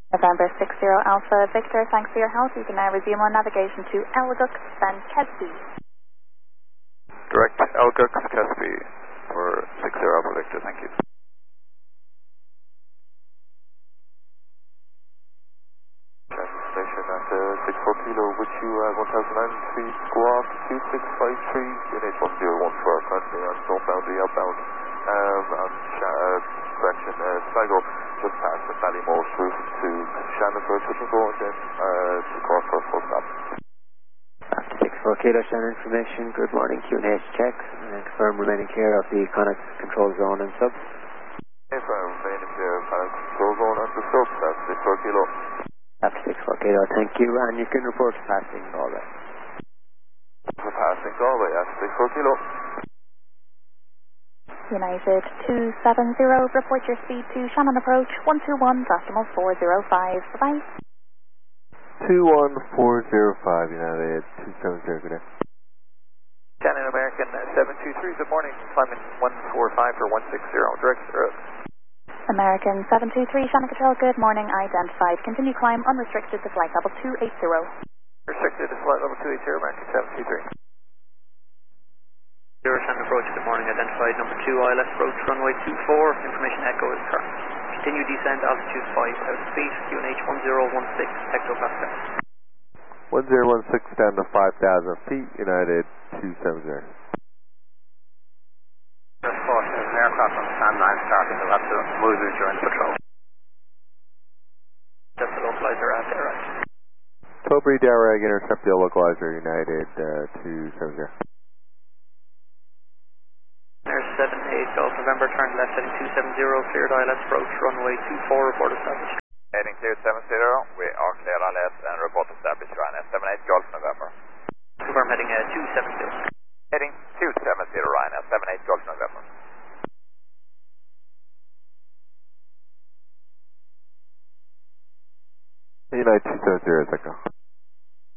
November 60 Alpha Victor, thanks for your help. You can now resume on navigation to Elgux, then Kesby. Direct Elgux, Kesby for 60 Alpha Victor, thank you. Station at 64 Kilo, with you 1009 feet, squawk 2653, unit 1014, currently on southbound, outbound, correction, Sligo, just past the Ballymore route to Shannon for a touch and go, and then to cross for a full stop. 64 Kilo, Shannon information, good morning, QNH checks, and confirm remaining clear of the Connacht control zone and sub. Confirm remaining clear of Connacht control zone and the sub, that's 64 Kilo. After 64 Kilo, thank you, and you can report passing Galway. For passing Galway at 64 Kilo. United 270, report your speed to Shannon approach 121, decimal 405, bye-bye. 21405, United 270, good day. Shannon American 723, good morning, climbing 145 for 160, direct road. American 723, Shannon Control, good morning, identified. Continue climb unrestricted to flight level 280. Restricted to flight level 280, American 723. Shannon approach, good morning, identified number 2, ILS approach, runway 24, information echo is correct. Continue descent, altitude 5, out of speed, QNH 1016, hectopascal. 1016 down to 5,000 feet, United 270. Aircraft on standby starting to have to move during patrol. Just the localizer out there, right? Tilbury Darragh, intercept the localizer, United 270. There's 78 Golf November, turn left heading 270, cleared ILS approach, runway 24, report established. Heading cleared 70, we are cleared ILS and report established, Ryanair 78 Golf November. Confirm heading 270. Heading 270, Ryanair 78 Golf November. United 270, Echo.